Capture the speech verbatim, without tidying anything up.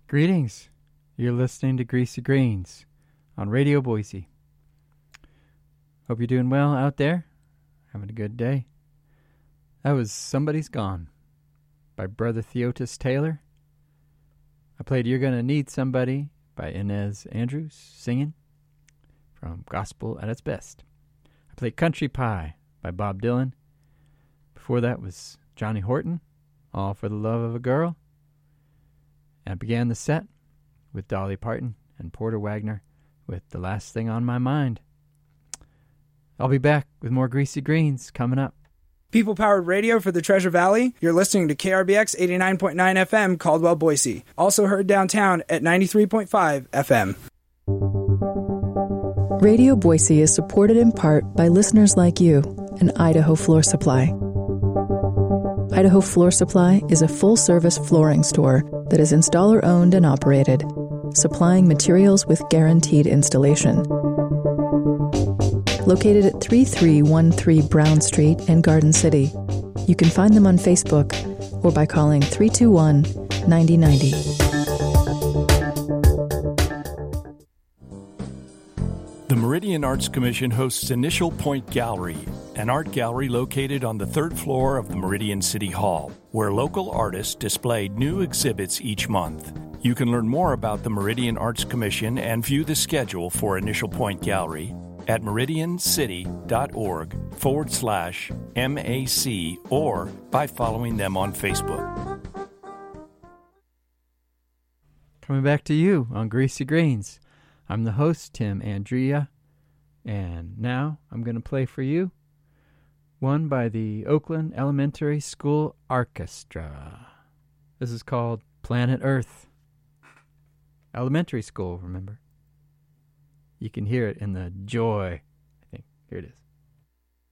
Greetings. You're listening to Greasy Greens on Radio Boise. Hope you're doing well out there. Having a good day. That was Somebody's Gone by Brother Theotis Taylor. I played You're Gonna Need Somebody by Inez Andrews singing from Gospel at Its Best. I played Country Pie by Bob Dylan. Before that was Johnny Horton, All for the Love of a Girl. And I began the set with Dolly Parton and Porter Wagner with The Last Thing on My Mind. I'll be back with more Greasy Greens coming up. People-powered radio for the Treasure Valley. You're listening to K R B X eighty-nine point nine F M, Caldwell, Boise. Also heard downtown at ninety-three point five F M. Radio Boise is supported in part by listeners like you and Idaho Floor Supply. Idaho Floor Supply is a full-service flooring store that is installer-owned and operated, supplying materials with guaranteed installation. Located at thirty-three thirteen Brown Street in Garden City, you can find them on Facebook or by calling three two one, nine zero nine zero. The Meridian Arts Commission hosts Initial Point Gallery, an art gallery located on the third floor of the Meridian City Hall, where local artists display new exhibits each month. You can learn more about the Meridian Arts Commission and view the schedule for Initial Point Gallery at meridiancity.org forward slash MAC or by following them on Facebook. Coming back to you on Greasy Greens. I'm the host, Tim Andrea, and now I'm going to play for you one by the Oakland Elementary School Orchestra. This is called Planet Earth. Elementary school, remember? You can hear it in the joy, I think. Here it is.